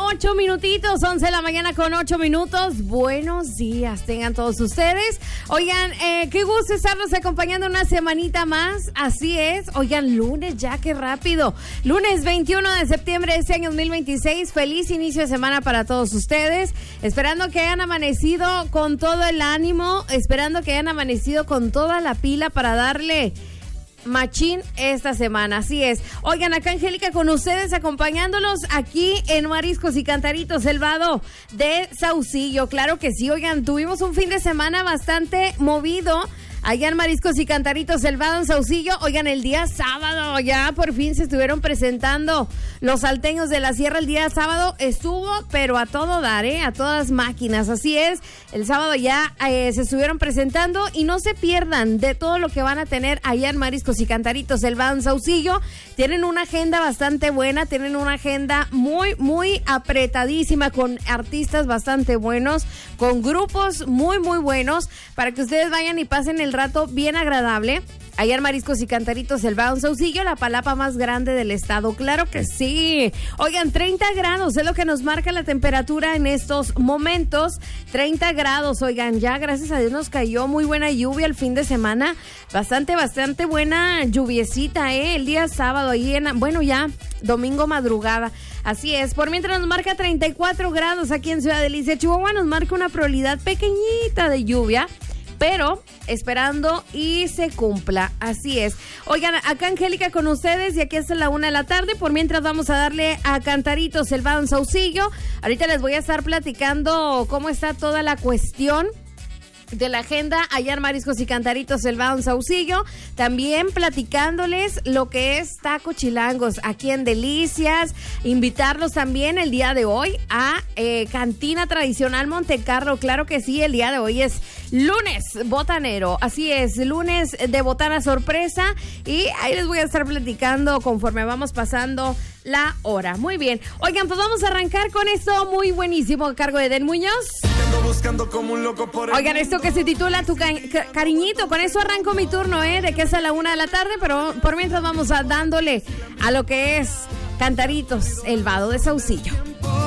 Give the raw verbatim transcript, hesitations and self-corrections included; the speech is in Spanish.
ocho minutitos, once de la mañana con ocho minutos. Buenos días, tengan todos ustedes. Oigan, eh, qué gusto estarlos acompañando una semanita más. Así es. Oigan, lunes ya, qué rápido. Lunes veintiuno de septiembre de este año dos mil veintiséis. Feliz inicio de semana para todos ustedes. Esperando que hayan amanecido con todo el ánimo. Esperando que hayan amanecido con toda la pila para darle machín esta semana, así es. Oigan, acá Angélica con ustedes, acompañándolos aquí en Mariscos y Cantaritos, el vado de Saucillo. Claro que sí, oigan, tuvimos un fin de semana bastante movido allá en Mariscos y Cantaritos, el vado en Saucillo. Oigan, el día sábado ya por fin se estuvieron presentando los salteños de la sierra. El día sábado estuvo, pero a todo dar, ¿eh? A todas máquinas, así es. El sábado ya eh, se estuvieron presentando y no se pierdan de todo lo que van a tener allá en Mariscos y Cantaritos, el vado en Saucillo. Tienen una agenda bastante buena, tienen una agenda muy, muy apretadísima, con artistas bastante buenos, con grupos muy, muy buenos, para que ustedes vayan y pasen el rato bien agradable. Allá en Mariscos y Cantaritos, el vado en Saucillo, la palapa más grande del estado. Claro que sí. Oigan, treinta grados es lo que nos marca la temperatura en estos momentos. treinta grados, oigan, ya gracias a Dios nos cayó muy buena lluvia el fin de semana. Bastante, bastante buena lluviecita, ¿eh? El día sábado, ahí en, bueno, ya domingo madrugada. Así es. Por mientras nos marca treinta y cuatro grados aquí en Ciudad Delicia. Chihuahua nos marca una probabilidad pequeñita de lluvia, pero esperando y se cumpla, así es. Oigan, acá Angélica con ustedes y aquí hasta la una de la tarde. Por mientras vamos a darle a Cantaritos, el vado en Saucillo. Ahorita les voy a estar platicando cómo está toda la cuestión de la agenda allá en Mariscos y Cantaritos, el vado en Saucillo. También platicándoles lo que es Taco Chilangos aquí en Delicias. Invitarlos también el día de hoy a eh, Cantina Tradicional Montecarlo. Claro que sí, el día de hoy es lunes botanero. Así es, lunes de botana sorpresa. Y ahí les voy a estar platicando conforme vamos pasando la hora. Muy bien. Oigan, pues vamos a arrancar con esto muy buenísimo a cargo de Den Muñoz. Buscando como un loco por el Oigan, esto que se titula Tu ca Cariñito. Con eso arranco mi turno, ¿eh? De que es a la una de la tarde, pero por mientras vamos a dándole a lo que es Cantaritos, el vado de Saucillo.